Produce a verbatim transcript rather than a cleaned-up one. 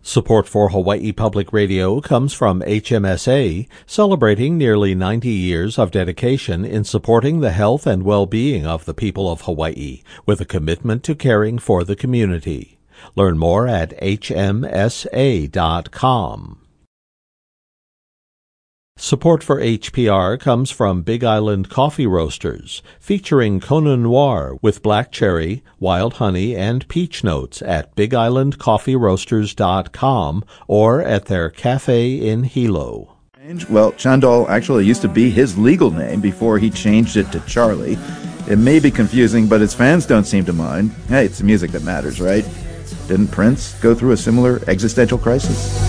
Support for Hawaii Public Radio comes from H M S A, celebrating nearly ninety years of dedication in supporting the health and well-being of the people of Hawaii, with a commitment to caring for the community. Learn more at H M S A dot com. Support for H P R comes from Big Island Coffee Roasters, featuring Kona Noir with black cherry, wild honey, and peach notes at big island coffee roasters dot com or at their cafe in Hilo. Well, Chandal actually used to be his legal name before he changed it to Charlie. It may be confusing, but his fans don't seem to mind. Hey, it's the music that matters, right? Didn't Prince go through a similar existential crisis?